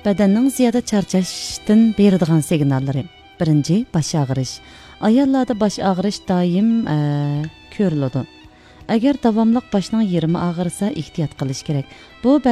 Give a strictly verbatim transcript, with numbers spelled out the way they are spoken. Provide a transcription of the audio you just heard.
Badanning ziyoda charchashdan beradigan signallari. Birinchi, bosh og'rish. Ayollarda bosh og'rish doim ko'riladi. Agar davomli boshning yerimi og'risa, ehtiyot qilish kerak. Bu